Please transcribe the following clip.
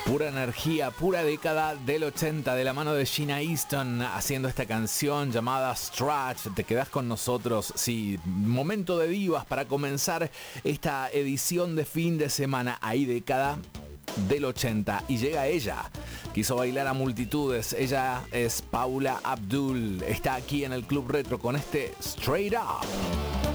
Pura energía, pura década del 80 de la mano de Sheena Easton haciendo esta canción llamada Stretch. Te quedás con nosotros, sí, momento de divas para comenzar esta edición de fin de semana. Ahí década del 80 y llega ella. Quiso bailar a multitudes. Ella es Paula Abdul. Está aquí en el Club Retro con este Straight Up.